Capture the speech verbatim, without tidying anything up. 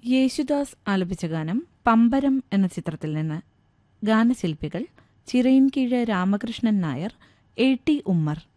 യേശുദാസ് ആലപിച്ച ഗാനം പമ്പരം എന്ന ചിത്രത്തിൽ നിന്ന്. ഗാനശില്പികൾ ചിറയിൻകീഴ് രാമകൃഷ്ണൻ നായർ, എ ടി ഉമ്മർ.